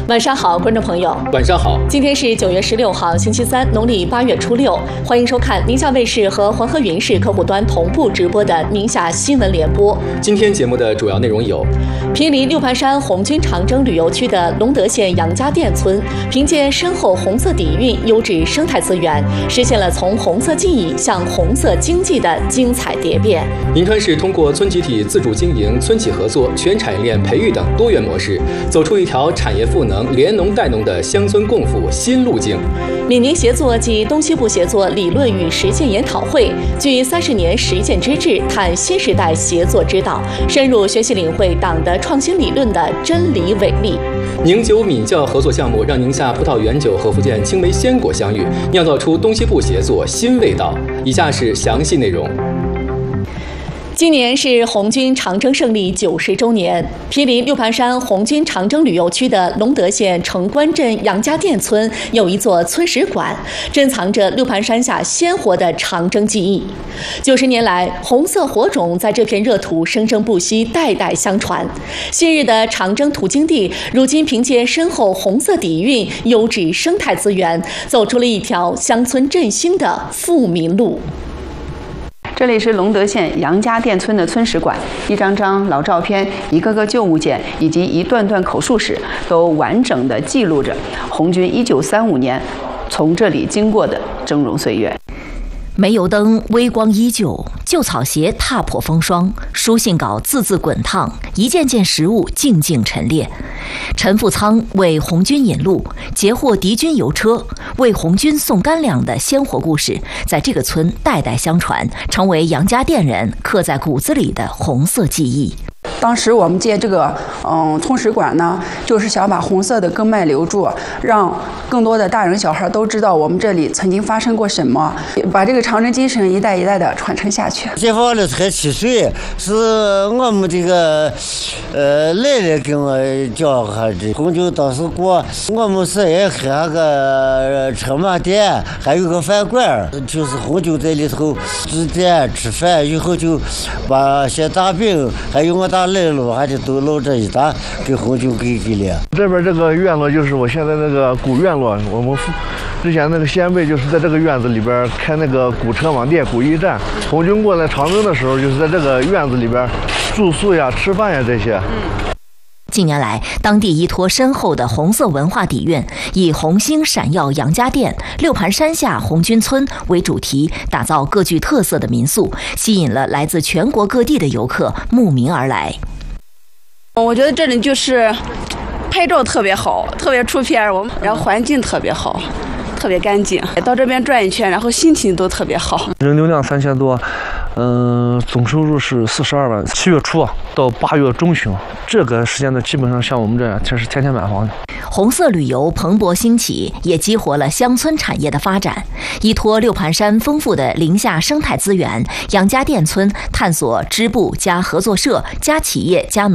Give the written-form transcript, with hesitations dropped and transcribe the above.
晚上好，观众朋友。 晚上好。 今天是9月16号，星期三，农历8月初6。欢迎收看宁夏卫视和黄河云视客户端同步直播的宁夏新闻联播。 今天节目的主要内容有： 毗邻六盘山红军长征旅游区的隆德县杨家店村，凭借深厚红色底蕴、优质生态资源，实现了从红色记忆向红色经济的精彩蝶变。 银川市通过村集体自主经营、村企合作、全产业链培育等多元模式，走出一条产业赋能、联农带农的乡村共富新路径。 闽宁协作暨东西部协作理论与实践研讨会，据30年实践之智，探新时代协作之道，深入学习领会党的创新理论的真理伟力。 宁酒闽窖合作项目让宁夏葡萄原酒和福建青梅鲜果相遇，酿造出东西部协作新味道。以下是详细内容。 今年是红军长征胜利90周年，毗邻六盘山红军长征旅游区的隆德县城关镇杨家店村有一座村史馆，珍藏着六盘山下鲜活的长征记忆。90年来，红色火种在这片热土生生不息，代代相传。昔日的长征途经地，如今凭借深厚红色底蕴、优质生态资源，走出了一条乡村振兴的富民路。 这里是隆德县杨家店村的村史馆，一张张老照片、一个个旧物件以及一段段口述史，都完整地记录着红军1935年从这里经过的峥嵘岁月。 煤油灯微光依旧，旧草鞋踏破风霜，书信稿字字滚烫，一件件食物静静陈列。陈富仓为红军引路，截获敌军油车，为红军送干粮的鲜活故事，在这个村代代相传，成为杨家店人刻在骨子里的红色记忆。 当时我们建这个村史馆呢，就是想把红色的根脉留住，让更多的大人小孩都知道我们这里曾经发生过什么，把这个长征精神一代一代的传承下去。 解放了才7岁，是我们这个奶奶给我教下的。红军当时过，我们是也开个车马店，还有个饭馆，就是红军在里头指点吃饭，以后就把些大饼还有我大来路还得都搂这一打给红军给了。 这边这个院落就是我现在那个古院落，我们之前那个先辈就是在这个院子里边开那个古车网店、古驿站。红军过来长征的时候，就是在这个院子里边住宿呀、吃饭呀这些。 近年来，当地依托深厚的红色文化底蕴，以红星闪耀杨家店、六盘山下红军村为主题，打造各具特色的民宿，吸引了来自全国各地的游客慕名而来。 我觉得这里就是拍照特别好，特别出片，然后环境特别好，特别干净。到这边转一圈，然后心情都特别好。 人流量3000多。总收入是42万。7月初到8月中旬，这个时间呢，基本上像我们这是天天满房的。 红色旅游蓬勃兴起，也激活了乡村产业的发展。依托六盘山丰富的林下生态资源，杨家店村探索支部加合作社加企业加